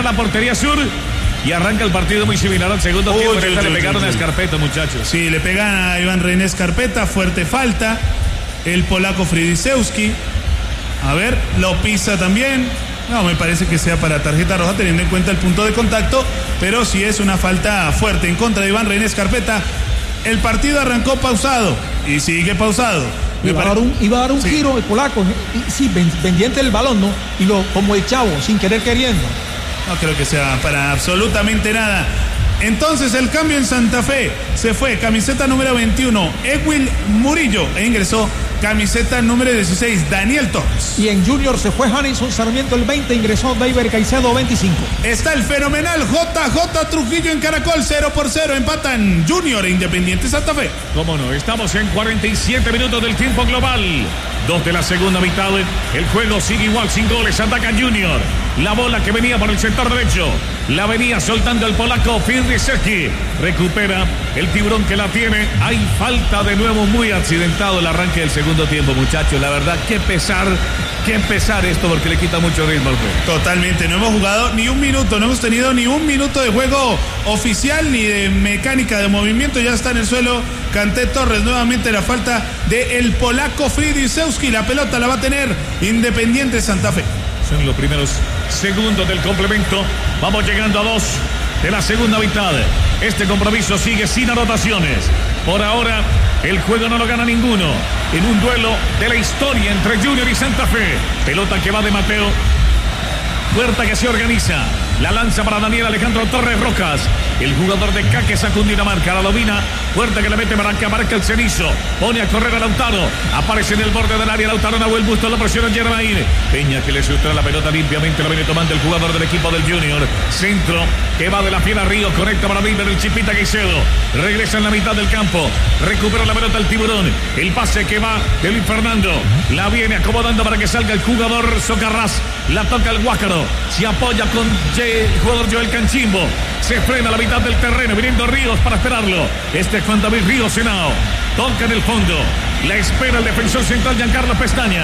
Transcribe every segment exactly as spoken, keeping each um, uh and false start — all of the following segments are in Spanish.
la portería sur. Y arranca el partido muy similar al segundo tiempo. Uy, le pegaron uy, a Scarpetta, muchachos. Sí, le pegan a Iván René Scarpetta. Fuerte falta. El polaco Fridisewski. A ver, lo pisa también. No, me parece que sea para tarjeta roja teniendo en cuenta el punto de contacto. Pero sí es una falta fuerte en contra de Iván René Scarpetta. El partido arrancó pausado. Y sigue pausado. Iba a, dar un, iba a dar un sí. giro el polaco. Y, sí, pendiente del balón, ¿no? Y lo, como el chavo, sin querer queriendo. No creo que sea para absolutamente nada. Entonces el cambio en Santa Fe. Se fue camiseta número veintiuno, Edwin Murillo. E ingresó camiseta número dieciséis, Daniel Torres. Y en Junior se fue Hanison Sarmiento el veinte. Ingresó David Caicedo veinticinco. Está el fenomenal J J Trujillo en Caracol. Cero por cero. Empatan Junior e Independiente Santa Fe. Cómo no, estamos en cuarenta y siete minutos del tiempo global. Dos de la segunda mitad. El juego sigue igual, sin goles. Ataca Junior. La bola que venía por el sector derecho. La venía soltando el polaco Fridisewski. Recupera el tiburón que la tiene. Hay falta de nuevo, muy accidentado el arranque del segundo tiempo, muchachos. La verdad, qué pesar, qué pesar esto porque le quita mucho ritmo al juego. Totalmente, no hemos jugado ni un minuto, no hemos tenido ni un minuto de juego oficial ni de mecánica de movimiento. Ya está en el suelo Kanté Torres. Nuevamente la falta del polaco Fridisewski. La pelota la va a tener Independiente Santa Fe. Son los primeros segundos del complemento. Vamos llegando a dos de la segunda mitad. Este compromiso sigue sin anotaciones. Por ahora, el juego no lo gana ninguno. En un duelo de la historia entre Junior y Santa Fe. Pelota que va de Mateo. Puerta que se organiza. La lanza para Daniel Alejandro Torres Rojas. El jugador de Caques a Cundinamarca. La domina. Puerta que le mete para que aparezca el Cenizo. Pone a correr a Lautaro. Aparece en el borde del área. Lautaro no el busto. La presiona en Germain. Peña que le sustrae la pelota limpiamente. La viene tomando el jugador del equipo del Junior. Centro que va de la fiera Ríos. Conecta para Bilber el Chipita Caicedo. Regresa en la mitad del campo. Recupera la pelota el tiburón. El pase que va de Luis Fernando. La viene acomodando para que salga el jugador Socarrás. La toca el Guácaro. Se apoya con J. El jugador Joel Canchimbo. Se frena a la mitad del terreno. Viniendo Ríos para esperarlo. Este es Juan David Ríos Senao. Toca en el fondo. La espera el defensor central Giancarlo Pestaña.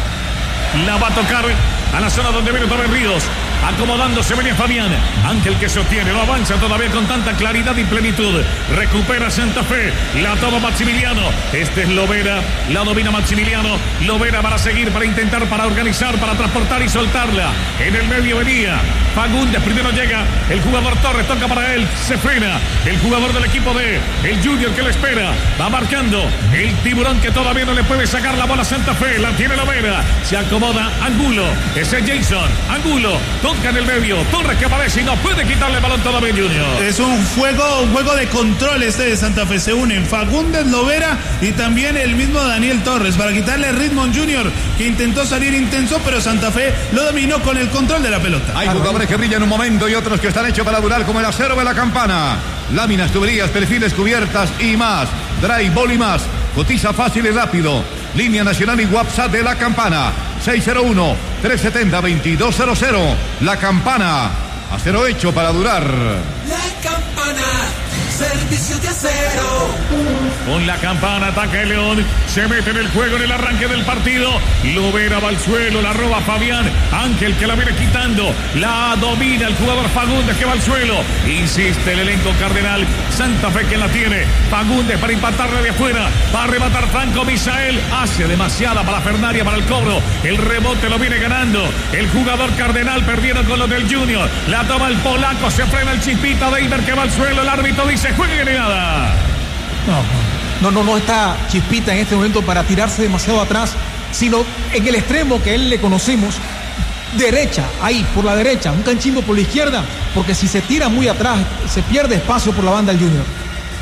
La va a tocar a la zona donde viene otra vez Ríos. Acomodándose venía Fabián. Ángel que sostiene. No avanza todavía con tanta claridad y plenitud. Recupera Santa Fe. La toma Maximiliano. Este es Lovera. La domina Maximiliano. Lovera para seguir, para intentar, para organizar, para transportar y soltarla. En el medio venía Fagundes. Primero llega el jugador Torres. Toca para él. Se frena. El jugador del equipo de el Junior que lo espera. Va marcando el tiburón que todavía no le puede sacar la bola a Santa Fe. La tiene Lovera. Se acomoda Angulo. Ese es Jason. Angulo. Toca en el medio, Torres que aparece y no puede quitarle el balón todavía Junior. Es un juego, un juego de control este de Santa Fe. Se unen Fagundes, Lovera y también el mismo Daniel Torres para quitarle ritmo a Junior, que intentó salir intenso, pero Santa Fe lo dominó con el control de la pelota. Hay jugadores que brillan un momento y otros que están hechos para durar, como el acero de la Campana. Láminas, tuberías, perfiles, cubiertas y más. Dry Ball y más. Cotiza fácil y rápido. Línea nacional y WhatsApp de la Campana. seis cero uno, tres siete cero, dos dos cero cero. La Campana. Acero hecho para durar. La Campana. Servicio de acero. Con la Campana ataca el León. Se mete en el juego en el arranque del partido. Lovera va al suelo. La roba Fabián. Ángel que la viene quitando. La domina el jugador Fagundes que va al suelo. Insiste el elenco cardenal. Santa Fe que la tiene. Fagundes para impactarle de afuera. Va a rematar Franco Misael. Hace demasiada para Fernaria para el cobro. El rebote lo viene ganando. El jugador cardenal perdieron con los del Junior. La toma el polaco. Se frena el Chispita Deiber que va al suelo. El árbitro dice juegue ni nada. No, no, no, no está Chispita en este momento para tirarse demasiado atrás, sino en el extremo que él le conocemos, derecha, ahí, por la derecha, un Canchimbo por la izquierda, porque si se tira muy atrás, se pierde espacio por la banda del Junior.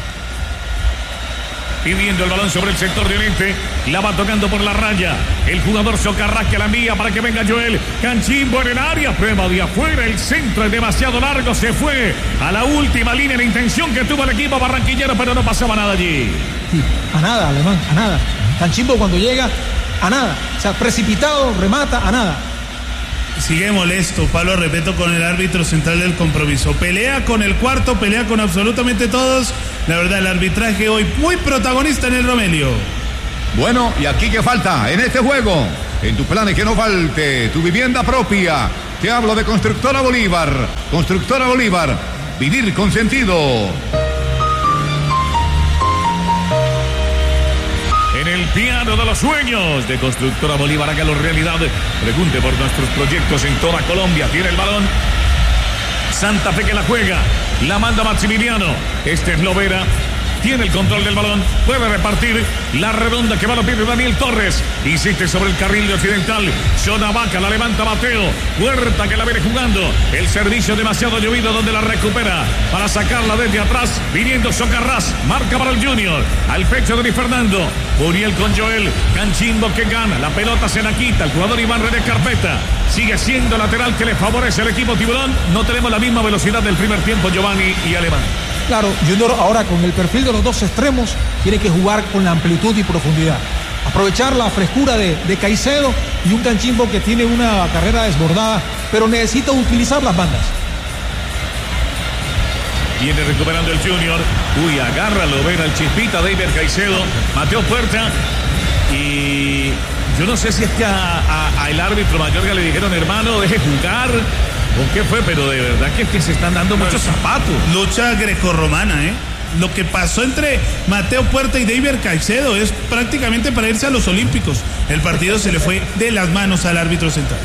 Pidiendo el balón sobre el sector de oriente. La va tocando por la raya. El jugador Socarrás que la envía para que venga Joel. Canchimbo en el área. Prueba de afuera. El centro es demasiado largo. Se fue a la última línea de intención que tuvo el equipo barranquillero, pero no pasaba nada allí. Sí, a nada, Alemán, a nada. Canchimbo cuando llega, a nada. O sea, precipitado, remata, a nada. Sigue molesto, Pablo Repeto, con el árbitro central del compromiso. Pelea con el cuarto, pelea con absolutamente todos. La verdad, el arbitraje hoy muy protagonista en el Romelio. Bueno, ¿y aquí qué falta en este juego? En tus planes que no falte tu vivienda propia. Te hablo de Constructora Bolívar. Constructora Bolívar. Vivir con sentido. En el piano de los sueños de Constructora Bolívar, hágalo realidad. Pregunte por nuestros proyectos en toda Colombia. Tiene el balón Santa Fe que la juega. La manda Maximiliano. Este es Lovera. Tiene el control del balón, puede repartir la redonda que va a los pies de Daniel Torres. Insiste sobre el carril de occidental. Shonavaca la levanta Mateo. Huerta que la viene jugando. El servicio demasiado llovido donde la recupera para sacarla desde atrás. Viniendo Socarrás. Marca para el Junior. Al pecho de Luis Fernando. Uriel con Joel. Canchimbo que gana. La pelota se la quita. El jugador Iván René Carpeta. Sigue siendo lateral que le favorece al equipo Tiburón. No tenemos la misma velocidad del primer tiempo, Giovanni y Alemán. Claro, Junior ahora con el perfil de los dos extremos tiene que jugar con la amplitud y profundidad. Aprovechar la frescura de, de Caicedo y un Canchimbo que tiene una carrera desbordada, pero necesita utilizar las bandas. Viene recuperando el Junior. Uy, agárralo, ver al Chispita, David Caicedo, Mateo Puerta. Y yo no sé si es que a, a, a el árbitro Mayorga le dijeron, hermano, deje jugar. ¿O qué fue? Pero de verdad que es que se están dando muchos zapatos. Lucha grecorromana, ¿eh? Lo que pasó entre Mateo Puerta y David Caicedo es prácticamente para irse a los Olímpicos. El partido se le fue de las manos al árbitro central.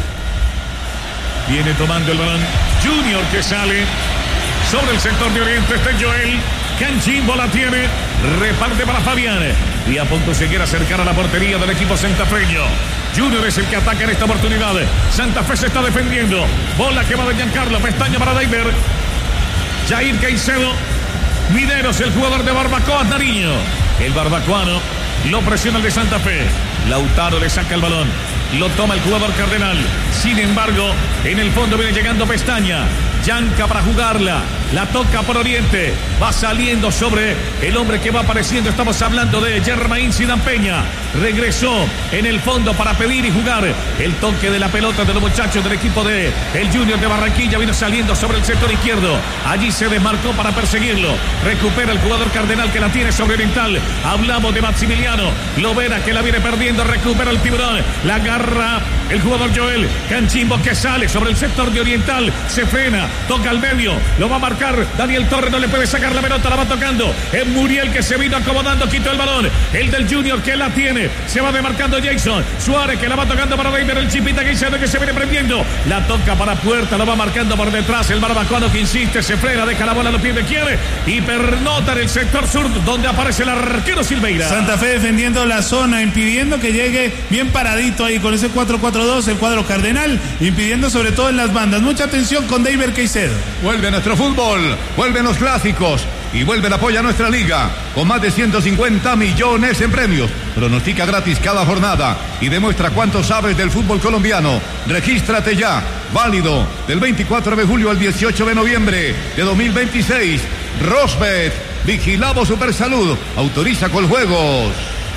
Viene tomando el balón Junior que sale sobre el sector de Oriente. Este Joel Canchimbo la tiene, reparte para Fabián y a punto se quiere acercar a la portería del equipo santafeño. Junior es el que ataca en esta oportunidad. Santa Fe se está defendiendo. Bola que va de Giancarlo. Pestaña para Daiber. Jair Caicedo. Mineros, el jugador de Barbacoa, Nariño. El barbacoano lo presiona el de Santa Fe. Lautaro le saca el balón. Lo toma el jugador Cardenal. Sin embargo, en el fondo viene llegando Pestaña. Yanca para jugarla. La toca por Oriente. Va saliendo sobre el hombre que va apareciendo. Estamos hablando de Germain Sidán Peña. Regresó en el fondo para pedir y jugar. El toque de la pelota de los muchachos del equipo de el Junior de Barranquilla. Vino saliendo sobre el sector izquierdo. Allí se desmarcó para perseguirlo. Recupera el jugador Cardenal que la tiene sobre Oriental. Hablamos de Maximiliano. Lovera que la viene perdiendo. Recupera el Tiburón. La agarra el jugador Joel Canchimbo que sale sobre el sector de Oriental. Se frena. Toca al medio. Lo va a marcar Daniel Torres. No le puede sacar la pelota. La va tocando. Es Muriel que se vino acomodando. Quitó el balón. El del Junior que la tiene. Se va demarcando Jason Suárez que la va tocando para David. El Chipita que se viene prendiendo. La toca para Puerta. Lo va marcando por detrás. El barbacoano que insiste. Se frena. Deja la bola a los pies de quiere. Y pernota en el sector sur donde aparece el arquero Silveira. Santa Fe defendiendo la zona. Impidiendo que llegue bien paradito ahí con ese cuatro cuatro dos. El cuadro Cardenal. Impidiendo sobre todo en las bandas. Mucha atención con David Caicedo. Vuelve nuestro fútbol. Vuelven los clásicos. Y vuelve el apoyo a nuestra liga, con más de ciento cincuenta millones en premios. Pronostica gratis cada jornada y demuestra cuánto sabes del fútbol colombiano. Regístrate ya, válido del veinticuatro de julio al dieciocho de noviembre de dos mil veintiséis. Rosbet, vigilado Supersalud, autoriza con juegos.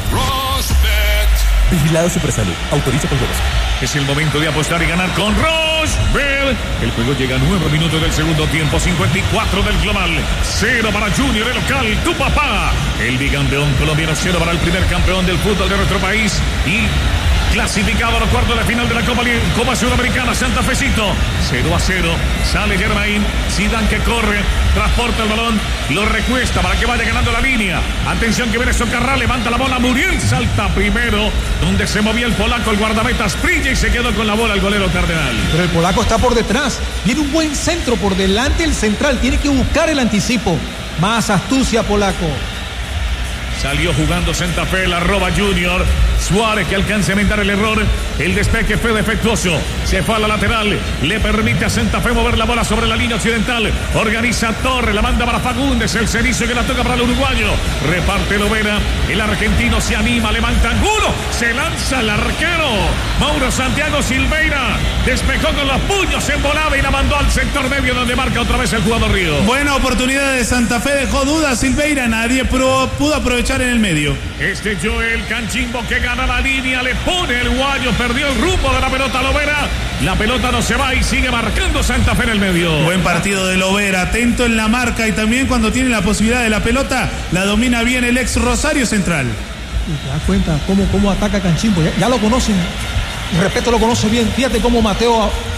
Rosbet, vigilado Supersalud, autoriza con juegos. Es el momento de apostar y ganar con Rosbet. El juego llega a nueve minutos del segundo tiempo, cincuenta y cuatro del global. Cero para Junior, el local, tu papá. El bicampeón colombiano, cero para el primer campeón del fútbol de nuestro país. Y clasificado a los cuartos de final de la Copa, Copa Sudamericana, Santa Fecito. cero a cero. Sale Germain. Sidán que corre. Transporta el balón. Lo recuesta para que vaya ganando la línea. Atención que viene Socarrá. Levanta la bola. Muriel salta primero. Donde se movía el polaco, el guardameta Sprilla y se quedó con la bola el golero Cardenal. Pero el polaco está por detrás. Viene un buen centro por delante el central. Tiene que buscar el anticipo. Más astucia, polaco. Salió jugando Santa Fe, la roba Junior. Suárez que alcanza a inventar el error. El despeje fue defectuoso. Se fue a la lateral. Le permite a Santa Fe mover la bola sobre la línea occidental. Organiza Torres, la manda para Fagundes. El servicio que la toca para el uruguayo. Reparte Lovera. El argentino se anima, levanta ángulo. Se lanza el arquero. Mauro Santiago Silveira. Despejó con los puños en volada y la mandó al sector medio donde marca otra vez el jugador Río. Buena oportunidad de Santa Fe. Dejó dudas Silveira. Nadie pudo aprovechar en el medio. Este Joel Canchimbo que gana la línea, le pone el guayo, perdió el rumbo de la pelota Lovera. La pelota no se va y sigue marcando Santa Fe en el medio. Buen partido de Lovera, atento en la marca y también cuando tiene la posibilidad de la pelota, la domina bien el ex Rosario Central. Y te das cuenta cómo, cómo ataca Canchimbo, ya, ya lo conocen. Respeto lo conoce bien. Fíjate cómo Mateo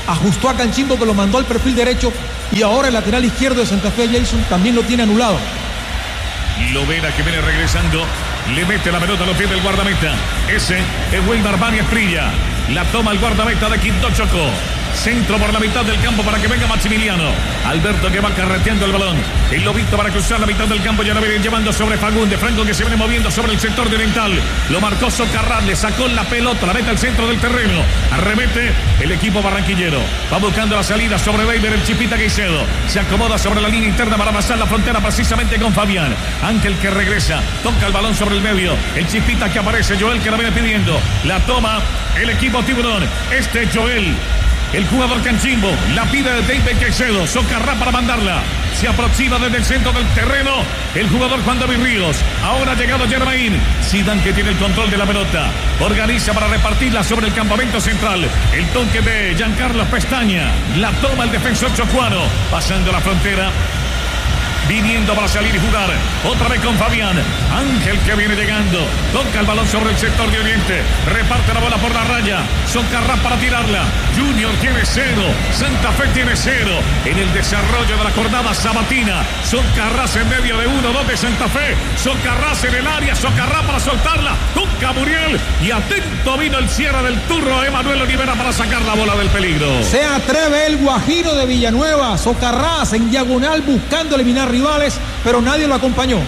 ajustó a Canchimbo, que lo mandó al perfil derecho, y ahora el lateral izquierdo de Santa Fe, Jason, también lo tiene anulado. Lovera, que viene regresando, le mete la pelota a los pies del guardameta. Ese es Wilmar Bani Asprilla. La toma el guardameta de Quinto Chocó. Centro por la mitad del campo para que venga Maximiliano. Alberto, que va carreteando el balón. El Lobito para cruzar la mitad del campo. Ya lo viene llevando sobre Fagundes. Franco, que se viene moviendo sobre el sector de oriental. Lo marcó Socarrás. Le sacó la pelota. La mete al centro del terreno. Arremete el equipo barranquillero. Va buscando la salida sobre Weiber. El Chipita Caicedo se acomoda sobre la línea interna para pasar la frontera precisamente con Fabián. Ángel, que regresa. Toca el balón sobre el medio. El Chipita que aparece. Joel, que la viene pidiendo. La toma el equipo Tiburón. Este es Joel. El jugador Canchimbo la pide de David Caicedo. Socarrá para mandarla. Se aproxima desde el centro del terreno el jugador Juan David Ríos. Ahora ha llegado Germain. Zidane, que tiene el control de la pelota. Organiza para repartirla sobre el campamento central. El toque de Giancarlo Pestaña. La toma el defensor chocuano. Pasando la frontera. Viniendo para salir y jugar. Otra vez con Fabián. Ángel, que viene llegando. Toca el balón sobre el sector de Oriente. Reparte la bola por la raya. Socarrás para tirarla. Junior tiene cero. Santa Fe tiene cero. En el desarrollo de la jornada sabatina. Socarrás en medio de uno, dos de Santa Fe. Socarrás en el área. Socarrás para soltarla. Toca Muriel. Y atento vino el cierre del turno. Emanuel Olivera para sacar la bola del peligro. Se atreve el Guajiro de Villanueva. Socarrás en diagonal buscando eliminar rivales, pero nadie lo acompañó.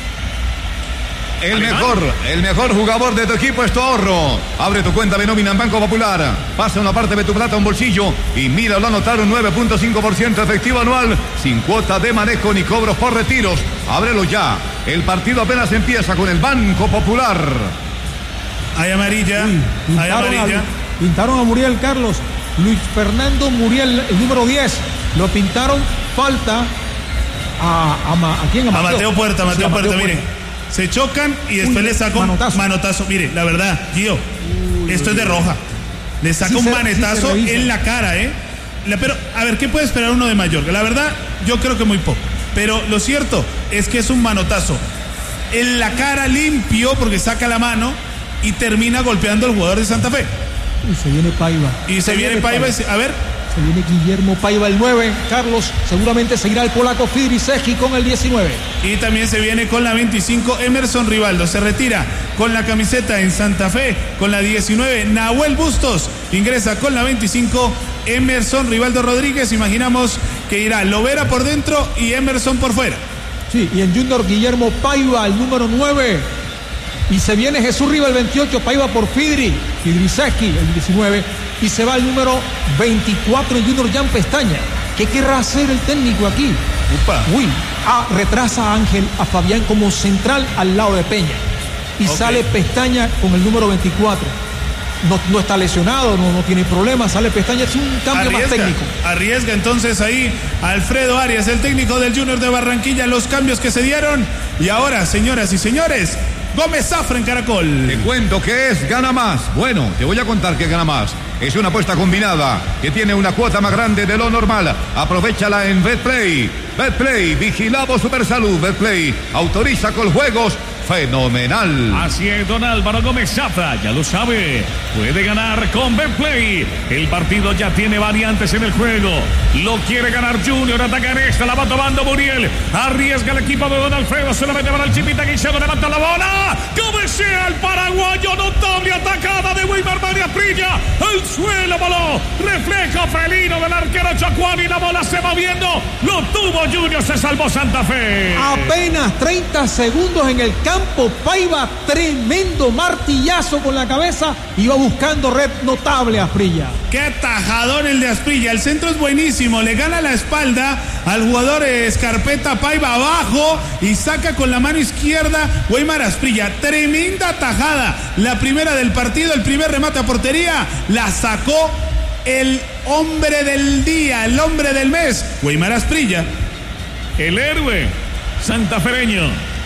El mejor, el mejor jugador de tu equipo es tu ahorro. Abre tu cuenta de nómina en Banco Popular. Pasa una parte de tu plata a un bolsillo y mira, lo anotaron nueve punto cinco por ciento efectivo anual, sin cuota de manejo ni cobros por retiros. Ábrelo ya. El partido apenas empieza con el Banco Popular. Hay amarilla. Uy, hay amarilla. A, pintaron a Muriel, Carlos. Luis Fernando Muriel, el número diez. Lo pintaron falta a, a, a, ¿a quién? A Mateo, a Mateo Puerta, Mateo, sí, Puerta, Mateo mire. Puerta. Se chocan y después Uy, le sacó manotazo. manotazo. Mire, la verdad, Gio, Uy, esto es de roja. Le saca sí un se, manetazo sí en la cara, ¿eh? La, pero, a ver, ¿qué puede esperar uno de Mallorca? La verdad, yo creo que muy poco. Pero lo cierto es que es un manotazo en la cara limpio porque saca la mano y termina golpeando al jugador de Santa Fe. Y se viene Paiva. Y se, se viene, viene Paiva. Paiva. A ver. Se viene Guillermo Paiva, el nueve. Carlos, seguramente seguirá el polaco Fidrisewski con el diecinueve. Y también se viene con la veinticinco Emerson Rivaldo. Se retira con la camiseta en Santa Fe. Con la diecinueve Nahuel Bustos. Ingresa con la veinticinco Emerson Rivaldo Rodríguez. Imaginamos que irá Lovera por dentro y Emerson por fuera. Sí, y en Junior Guillermo Paiva, el número nueve. Y se viene Jesús Riva, el veintiocho, Paiva por Fidri, Fidrisewski, el diecinueve. Y se va el número veinticuatro en Junior Jan Pestaña. ¿Qué querrá hacer el técnico aquí? Upa. Uy, ah, retrasa a Ángel, a Fabián como central al lado de Peña. Y okay. Sale Pestaña con el número veinticuatro. No, no está lesionado, no, no tiene problemas. Sale Pestaña, es un cambio arriesga, más técnico. Arriesga entonces ahí Alfredo Arias, el técnico del Junior de Barranquilla, los cambios que se dieron. Y ahora, señoras y señores, Gómez Zafra en Caracol. Te cuento que es Gana Más. Bueno, te voy a contar que Gana Más es una apuesta combinada que tiene una cuota más grande de lo normal. Aprovechala en Betplay. Betplay, vigilado Supersalud. Betplay autoriza con juegos. Fenomenal. Así es, don Álvaro Gómez Zafra, ya lo sabe, puede ganar con Betplay. El partido ya tiene variantes en el juego. Lo quiere ganar Junior, ataca en esta, la va tomando Muriel. Arriesga el equipo de don Alfredo, se la mete para el Chipita Caicedo, levanta la bola. Cabecea el paraguayo, notable atacada de Wilmar Bani Asprilla. El suelo, balón, reflejo felino del arquero Chocuani, la bola se va viendo. Lo tuvo Junior, se salvó Santa Fe. Apenas treinta segundos en el campo. Paiva, tremendo martillazo con la cabeza, iba buscando red, notable Asprilla. Qué tajadón el de Asprilla, el centro es buenísimo, le gana la espalda al jugador Escarpeta, Paiva abajo y saca con la mano izquierda Weimar Asprilla, tremenda tajada, la primera del partido, el primer remate a portería, la sacó el hombre del día, el hombre del mes, Weimar Asprilla. El héroe santafereño.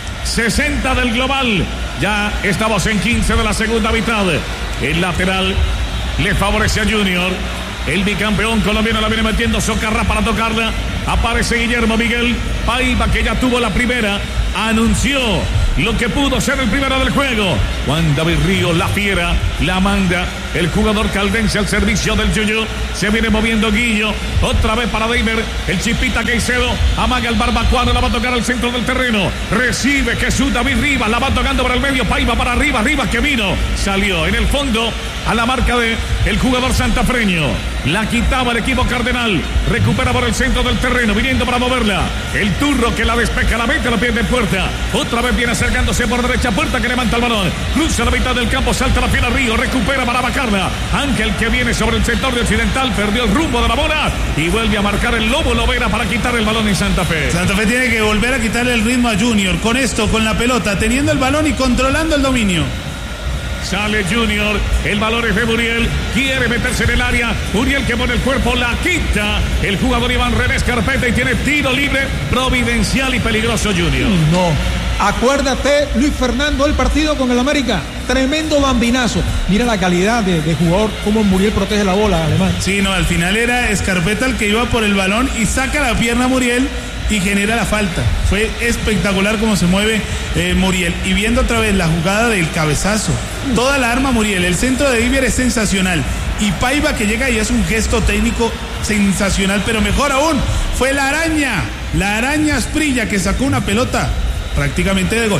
sesenta del global. Ya estamos en quince de la segunda mitad. El lateral le favorece a Junior. El bicampeón colombiano la viene metiendo Socarrás para tocarla. Aparece Guillermo Miguel Paiva, que ya tuvo la primera. Anunció lo que pudo ser el primero del juego. Juan David Ríos, la fiera, la manda el jugador caldense al servicio del Yuyu. Se viene moviendo Guillo. Otra vez para Deimer. El Chispita Caicedo. Amaga el barbacoano. La va a tocar al centro del terreno. Recibe Jesús David Rivas. La va tocando por el medio. Paiva para arriba. Rivas que vino. Salió en el fondo a la marca de el jugador santafreño. La quitaba el equipo cardenal. Recupera por el centro del terreno. Viniendo para moverla. El Turro que la despeja. La mete a la pies de puerta. Otra vez viene acercándose por derecha. Puerta que levanta el balón. Cruza la mitad del campo. Salta la fiera Río. Recupera para bajarla. Ángel que viene sobre el sector de Occidental. Perdió el rumbo de la bola. Y vuelve a marcar el Lobo Lovera para quitar el balón en Santa Fe. Santa Fe tiene que volver a quitarle el ritmo a Junior. Con esto, con la pelota, teniendo el balón y controlando el dominio. Sale Junior, el balón es de Muriel, quiere meterse en el área, Muriel que pone el cuerpo, la quita, el jugador Iván René Escarpeta y tiene tiro libre, providencial y peligroso Junior. No, acuérdate Luis Fernando, el partido con el América, tremendo bambinazo, mira la calidad de, de jugador, cómo Muriel protege la bola, Alemán. Sí, no, al final era Escarpeta el que iba por el balón y saca la pierna a Muriel y genera la falta. Fue espectacular cómo se mueve eh, Muriel. Y viendo otra vez la jugada del cabezazo, toda la arma Muriel, el centro de Divier es sensacional. Y Paiva que llega y es un gesto técnico sensacional, pero mejor aún, fue la araña, la araña Asprilla que sacó una pelota prácticamente de gol.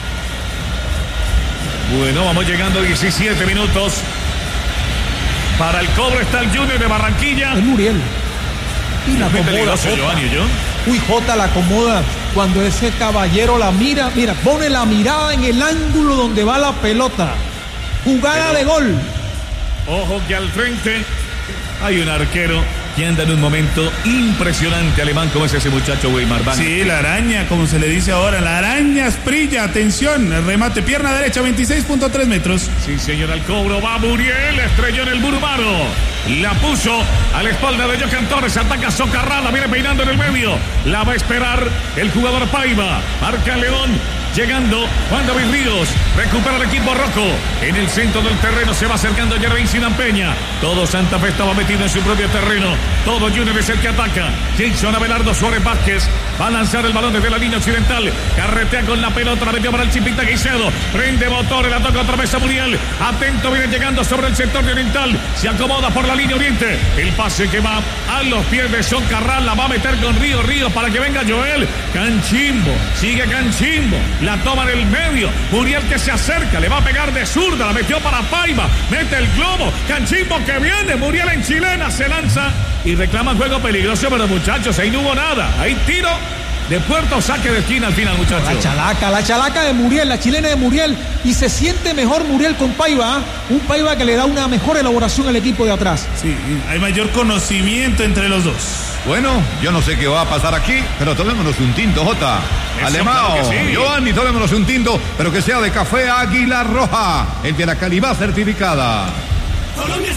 Bueno, vamos llegando a diecisiete minutos. Para el cobro está el Junior de Barranquilla. Es Muriel. Y la Muy acomoda, peligroso, Jota. Giovanni, ¿yo? Uy, Jota la acomoda cuando ese caballero la mira, mira, pone la mirada en el ángulo donde va la pelota. Jugada Pero, de gol. Ojo que al frente hay un arquero que anda en un momento impresionante, Alemán, como es ese muchacho Weimar Bank. Sí, la araña, como se le dice ahora, la araña Asprilla, atención, el remate, pierna derecha, veintiséis punto tres metros. Sí, señor, al cobro va Muriel, estrelló en el burbano. La puso a la espalda de Johan Torres, ataca Socarrada, viene peinando en el medio. La va a esperar el jugador Paiva, marca León. Llegando Juan David Ríos, recupera el equipo rojo. En el centro del terreno se va acercando Jervin Sinan Peña. Todo Santa Fe estaba metido en su propio terreno. Todo Junior es el que ataca. Jason Abelardo Suárez Vázquez va a lanzar el balón desde la línea occidental. Carretea con la pelota, la metió para el Chipita Guicedo. Prende motores, la toca otra vez a Muriel. Atento, viene llegando sobre el sector de oriental. Se acomoda por la línea oriente. El pase que va a los pies de Socarral. La va a meter con Río Ríos para que venga Joel. Canchimbo, sigue Canchimbo. La toma en el medio. Muriel que se acerca, le va a pegar de zurda. La metió para Paiva. Mete el globo. Canchimbo que viene. Muriel en chilena se lanza y reclama juego peligroso, pero muchachos, ahí no hubo nada. Ahí tiro de puerto, saque de esquina al final, muchachos. La chalaca, la chalaca de Muriel, la chilena de Muriel. Y se siente mejor Muriel con Paiva. ¿eh? Un Paiva que le da una mejor elaboración al equipo de atrás. Sí, hay mayor conocimiento entre los dos. Bueno, yo no sé qué va a pasar aquí, pero tomémonos un tinto, Jota. Eso, Alemao, claro que sí. Giovanni, tomémonos un tinto, pero que sea de café Águila Roja, el de la calidad certificada. Colombia